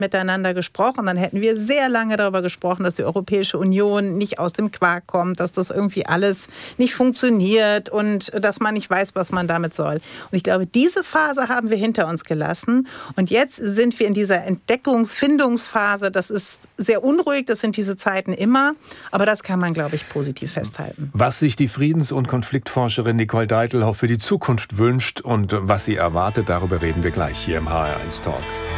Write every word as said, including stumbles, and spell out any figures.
miteinander gesprochen, dann hätten wir sehr lange darüber gesprochen, dass die Europäische Union nicht aus dem Quark kommt, dass das irgendwie alles nicht funktioniert und dass man nicht weiß, was man damit soll. Und ich glaube, diese Phase haben wir hinter uns gelassen. Und jetzt sind wir in dieser Entdeckungs-, Findungsphase. Das ist sehr unruhig, das sind diese Zeiten immer. Aber das kann man, glaube ich, positiv festhalten. Was sich die Friedens- und Konfliktforscherin Nicole Deitelhoff für die Zukunft wünscht und was sie erwartet, darüber reden wir gleich hier im H R eins Talk.